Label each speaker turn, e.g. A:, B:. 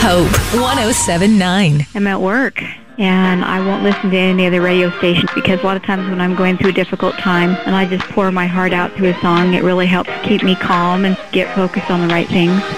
A: Hope 107.9.
B: I'm at work, and I won't listen to any other radio stations because a lot of times when I'm going through a difficult time and I just pour my heart out through a song, it really helps keep me calm and get focused on the right things.